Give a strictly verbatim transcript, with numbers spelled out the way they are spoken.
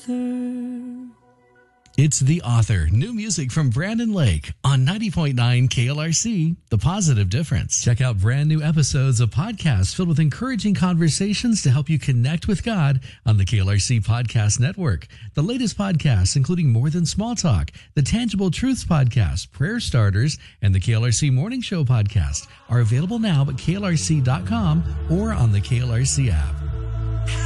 author. It's The Author, new music from Brandon Lake on ninety point nine K L R C, The Positive Difference. Check out brand new episodes of podcasts filled with encouraging conversations to help you connect with God on the K L R C Podcast Network. The latest podcasts, including More Than Small Talk, the Tangible Truths Podcast, Prayer Starters, and the K L R C Morning Show Podcast, are available now at K L R C dot com or on the K L R C app.